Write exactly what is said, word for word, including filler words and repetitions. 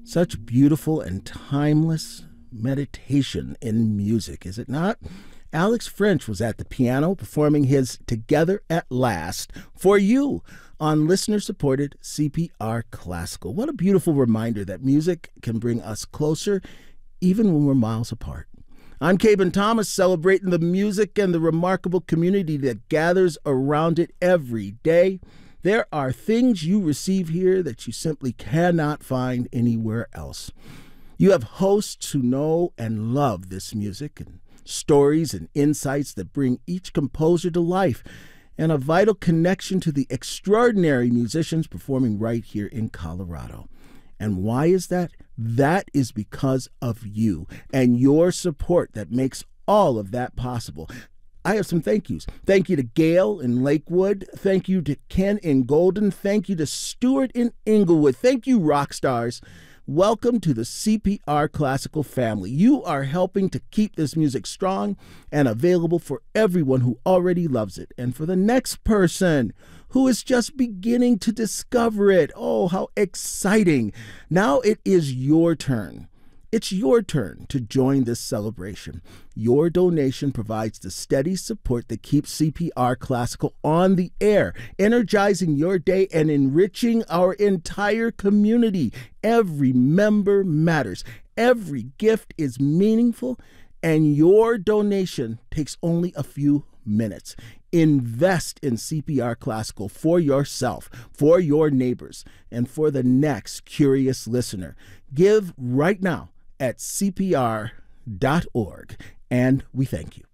Such beautiful and timeless meditation in music, is it not? Alex French was at the piano performing his Together at Last for you on listener-supported C P R Classical. What a beautiful reminder that music can bring us closer even when we're miles apart. I'm Caben Thomas, celebrating the music and the remarkable community that gathers around it every day. There are things you receive here that you simply cannot find anywhere else. You have hosts who know and love this music, and stories and insights that bring each composer to life, and a vital connection to the extraordinary musicians performing right here in Colorado. And why is that? That is because of you and your support that makes all of that possible. I have some thank yous. Thank you to Gail in Lakewood. Thank you to Ken in Golden. Thank you to Stuart in Inglewood. Thank you, rock stars. Welcome to the C P R Classical family. You are helping to keep this music strong and available for everyone who already loves it, and for the next person who is just beginning to discover it. Oh, how exciting. Now it is your turn. It's your turn to join this celebration. Your donation provides the steady support that keeps C P R Classical on the air, energizing your day and enriching our entire community. Every member matters. Every gift is meaningful, and your donation takes only a few minutes. Invest in C P R Classical for yourself, for your neighbors, and for the next curious listener. Give right now at C P R dot org, and we thank you.